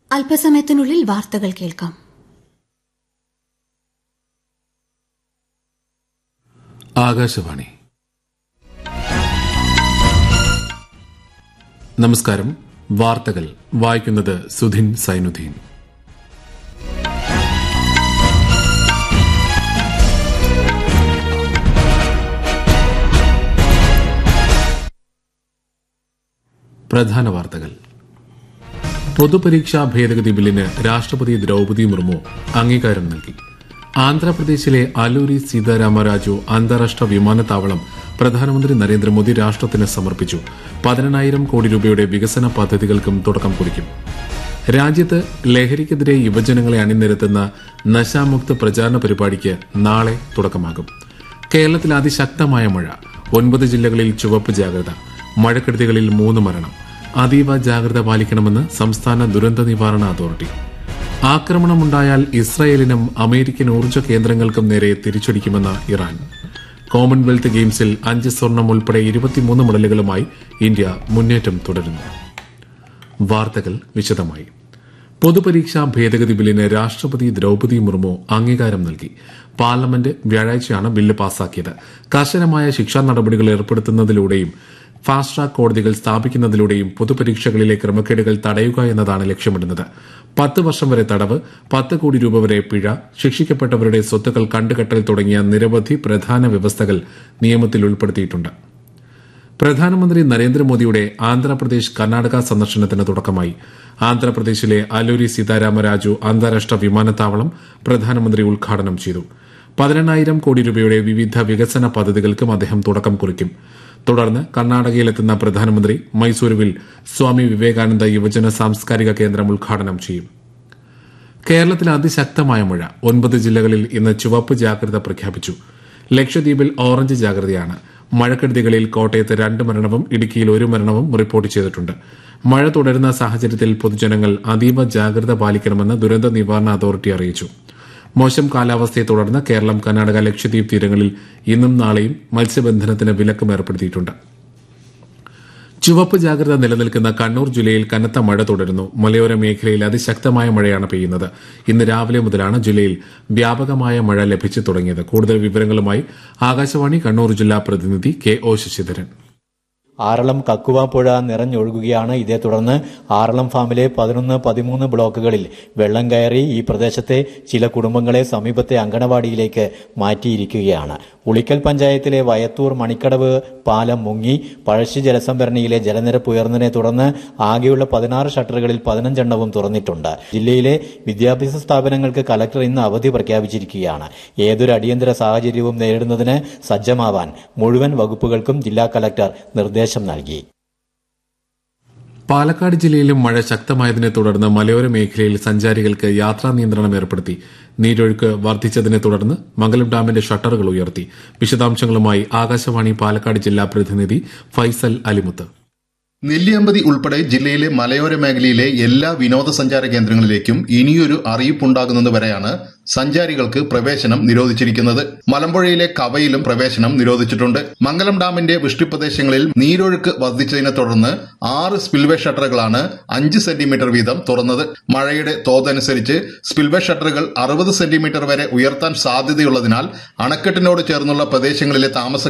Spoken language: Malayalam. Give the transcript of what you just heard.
അല്പസമയത്തിനുള്ളിൽ വാർത്തകൾ കേൾക്കാം. ആകാശവാണി. നമസ്കാരം. വാർത്തകൾ വായിക്കുന്നത് സുധിൻ സൈനുദ്ദീൻ. പ്രധാന വാർത്തകൾ. പൊതുപരീക്ഷാ ഭേദഗതി ബില്ലിന് രാഷ്ട്രപതി ദ്രൌപദി മുർമു അംഗീകാരം നൽകി. ആന്ധ്രാപ്രദേശിലെ അലൂരി സീതാരാമരാജു അന്താരാഷ്ട്ര വിമാനത്താവളം പ്രധാനമന്ത്രി നരേന്ദ്രമോദി രാഷ്ട്രത്തിന് സമർപ്പിച്ചു. 10,000 കോടി രൂപയുടെ വികസന പദ്ധതികൾക്കും തുടക്കം കുറിക്കും. രാജ്യത്ത് ലഹരിക്കെതിരെ യുവജനങ്ങളെ അണിനിരത്തുന്ന നശാമുക്ത പ്രചാരണ പരിപാടിക്ക് നാളെ തുടക്കമാകും. കേരളത്തിൽ അതിശക്തമായ മഴ. 9 ജില്ലകളിൽ ചുവപ്പ് ജാഗ്രത. മഴക്കെടുതികളിൽ 3 മരണം. അതീവ ജാഗ്രത പാലിക്കണമെന്ന് സംസ്ഥാന ദുരന്ത നിവാരണ അതോറിറ്റി. ആക്രമണമുണ്ടായാൽ ഇസ്രായേലിനും അമേരിക്കൻ ഊർജ്ജ കേന്ദ്രങ്ങൾക്കും നേരെ തിരിച്ചടിക്കുമെന്ന് ഇറാൻ. കോമൺവെൽത്ത് ഗെയിംസിൽ 5 സ്വർണം ഉൾപ്പെടെ 23 മെഡലുകളുമായി ഇന്ത്യ മുന്നേറ്റം തുടരുന്നു. വാർത്തകൾ വിശദമായി. പൊതുപരീക്ഷാ ഭേദഗതി ബില്ലിന് രാഷ്ട്രപതി ദ്രൌപദി മുർമു അംഗീകാരം നൽകി. പാർലമെന്റ് വ്യാഴാഴ്ചയാണ് ബില്ല് പാസാക്കിയത്. കർശനമായ ശിക്ഷാ നടപടികൾ ഏർപ്പെടുത്തുന്നതിലൂടെയും ഫാസ്റ്റ് ട്രാക്ക് കോടതികൾ സ്ഥാപിക്കുന്നതിലൂടെയും പൊതുപരീക്ഷകളിലെ ക്രമക്കേടുകൾ തടയുക എന്നതാണ് ലക്ഷ്യമിടുന്നത്. 10 വർഷം വരെ തടവ്, 10 കോടി രൂപ വരെ പിഴ, ശിക്ഷിക്കപ്പെട്ടവരുടെ സ്വത്തുക്കൾ കണ്ടുകെട്ടൽ തുടങ്ങിയ നിരവധി പ്രധാന വ്യവസ്ഥകൾ നിയമത്തിൽ ഉൾപ്പെടുത്തിയിട്ടുണ്ട്. പ്രധാനമന്ത്രി നരേന്ദ്രമോദിയുടെ ആന്ധ്രാപ്രദേശ് കർണാടക സന്ദർശനത്തിന് തുടക്കമായി. ആന്ധ്രാപ്രദേശിലെ അലൂരി സീതാരാമരാജു അന്താരാഷ്ട്ര വിമാനത്താവളം പ്രധാനമന്ത്രി ഉദ്ഘാടനം ചെയ്തു. 10,000 കോടി രൂപയുടെ വിവിധ വികസന പദ്ധതികൾക്കും അദ്ദേഹം തുടക്കം കുറിക്കും. തുടർന്ന് കർണാടകയിലെത്തുന്ന പ്രധാനമന്ത്രി മൈസൂരുവിൽ സ്വാമി വിവേകാനന്ദ യുവജന സാംസ്കാരിക കേന്ദ്രം ഉദ്ഘാടനം ചെയ്യും. കേരളത്തിൽ അതിശക്തമായ മഴ. 9 ജില്ലകളിൽ ഇന്ന് ചുവപ്പ് ജാഗ്രത പ്രഖ്യാപിച്ചു. ലക്ഷദ്വീപിൽ ഓറഞ്ച് ജാഗ്രതയാണ്. മഴക്കെടുതികളിൽ കോട്ടയത്ത് 2 മരണവും ഇടുക്കിയിൽ 1 മരണവും റിപ്പോർട്ട് ചെയ്തിട്ടുണ്ട്. മഴ തുടരുന്ന സാഹചര്യത്തിൽ പൊതുജനങ്ങൾ അതീവ ജാഗ്രത പാലിക്കണമെന്ന് ദുരന്ത നിവാരണ അതോറിറ്റി അറിയിച്ചു. മോശം കാലാവസ്ഥയെ തുടർന്ന് കേരളം, കർണാടക, ലക്ഷദ്വീപ് തീരങ്ങളിൽ ഇന്നും നാളെയും മത്സ്യബന്ധനത്തിന് വിലക്കും ഏർപ്പെടുത്തിയിട്ടുണ്ട്. ചുവപ്പ് ജാഗ്രത നിലനിൽക്കുന്ന കണ്ണൂർ ജില്ലയിൽ കനത്ത മഴ തുടരുന്നു. മലയോര മേഖലയിൽ അതിശക്തമായ മഴയാണ് പെയ്യുന്നത്. ഇന്ന് രാവിലെ മുതലാണ് ജില്ലയിൽ വ്യാപകമായ മഴ ലഭിച്ചു തുടങ്ങിയത്. കൂടുതൽ വിവരങ്ങളുമായി ആകാശവാണി കണ്ണൂർ ജില്ലാ പ്രതിനിധി KO ശശിധരൻ. ആറളം കക്കുവ പുഴ നിറഞ്ഞൊഴുകുകയാണ്. ഇതേ തുടർന്ന് ആറളം ഫാമിലെ 11, 13 ബ്ലോക്കുകളിൽ വെള്ളം കയറി ഈ പ്രദേശത്തെ ചില കുടുംബങ്ങളെ സമീപത്തെ അങ്കണവാടിയിലേക്ക് മാറ്റിയിരിക്കുകയാണ്. ഉളിക്കൽ പഞ്ചായത്തിലെ വയത്തൂർ മണിക്കടവ് പാലം മുങ്ങി. പഴശ്ശി ജലസംഭരണിയിലെ ജലനിരപ്പ് ഉയർന്നതിനെ തുടർന്ന് ആകെയുള്ള 16 ഷട്ടറുകളിൽ 15 എണ്ണവും തുറന്നിട്ടുണ്ട്. ജില്ലയിലെ വിദ്യാഭ്യാസ സ്ഥാപനങ്ങൾക്ക് കലക്ടർ ഇന്ന് അവധി പ്രഖ്യാപിച്ചിരിക്കുകയാണ്. ഏതൊരു അടിയന്തര സാഹചര്യവും നേരിടുന്നതിന് സജ്ജമാവാൻ മുഴുവൻ വകുപ്പുകൾക്കും ജില്ലാ കലക്ടർ നിർദ്ദേശം നൽകി. പാലക്കാട് ജില്ലയിലും മഴ ശക്തമായതിനെ തുടർന്ന് മലയോര മേഖലയിൽ സഞ്ചാരികൾക്ക് യാത്രാ നിയന്ത്രണം ഏർപ്പെടുത്തി. നീരൊഴുക്ക് വർദ്ധിച്ചതിനെ തുടർന്ന് മംഗലം ഡാമിന്റെ ഷട്ടറുകൾ ഉയർത്തി. വിശദാംശങ്ങളുമായി ആകാശവാണി പാലക്കാട് ജില്ലാ പ്രതിനിധി ഫൈസൽ അലിമുത്ത്. നെല്ലിയമ്പതി ഉൾപ്പെടെ ജില്ലയിലെ മലയോര മേഖലയിലെ എല്ലാ വിനോദസഞ്ചാര കേന്ദ്രങ്ങളിലേക്കും ഇനിയൊരു അറിയിപ്പുണ്ടാകുന്നതുവരെയാണ് സഞ്ചാരികൾക്ക് പ്രവേശനം നിരോധിച്ചിരിക്കുന്നത്. മലമ്പുഴയിലെ കവയിലും പ്രവേശനം നിരോധിച്ചിട്ടുണ്ട്. മംഗലം ഡാമിന്റെ വൃഷ്ടിപ്രദേശങ്ങളിൽ നീരൊഴുക്ക് വർദ്ധിച്ചതിനെ തുടർന്ന് 6 സ്പിൽവേ ഷട്ടറുകളാണ് 5 സെന്റിമീറ്റർ വീതം തുറന്നത്. മഴയുടെ തോതനുസരിച്ച് സ്പിൽവേ ഷട്ടറുകൾ 60 സെന്റിമീറ്റർ വരെ ഉയർത്താൻ സാധ്യതയുള്ളതിനാൽ അണക്കെട്ടിനോട് ചേർന്നുള്ള പ്രദേശങ്ങളിലെ താമസ